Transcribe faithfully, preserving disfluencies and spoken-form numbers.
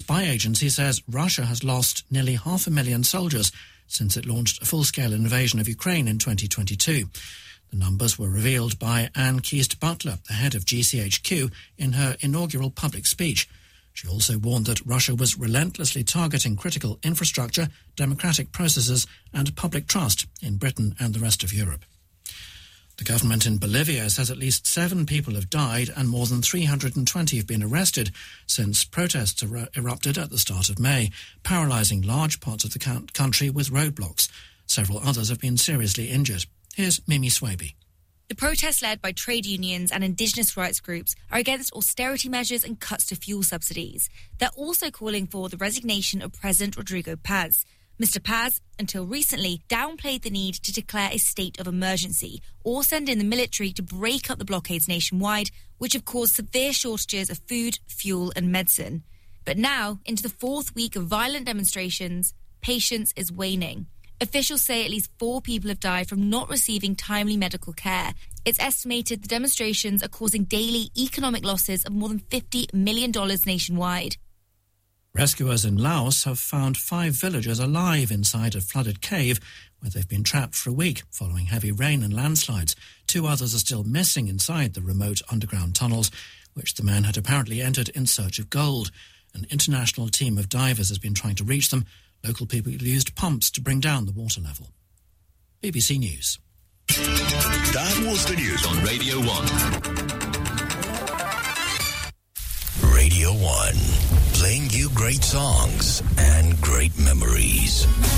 spy agency says Russia has lost nearly half a million soldiers since it launched a full-scale invasion of Ukraine in twenty twenty-two. The numbers were revealed by Anne Keast-Butler, the head of G C H Q, in her inaugural public speech. She also warned that Russia was relentlessly targeting critical infrastructure, democratic processes and public trust in Britain and the rest of Europe. The government in Bolivia says at least seven people have died and more than three hundred twenty have been arrested since protests er- erupted at the start of May, paralysing large parts of the country with roadblocks. Several others have been seriously injured. Here's Mimi Swaby. The protests led by trade unions and indigenous rights groups are against austerity measures and cuts to fuel subsidies. They're also calling for the resignation of President Rodrigo Paz. Mister Paz, until recently, downplayed the need to declare a state of emergency or send in the military to break up the blockades nationwide, which have caused severe shortages of food, fuel and medicine. But now, into the fourth week of violent demonstrations, patience is waning. Officials say at least four people have died from not receiving timely medical care. It's estimated the demonstrations are causing daily economic losses of more than fifty million dollars nationwide. Rescuers in Laos have found five villagers alive inside a flooded cave where they've been trapped for a week following heavy rain and landslides. Two others are still missing inside the remote underground tunnels, which the men had apparently entered in search of gold. An international team of divers has been trying to reach them. Local people used pumps to bring down the water level. B B C News. That was the news on Radio one. Radio one, playing you great songs and great memories.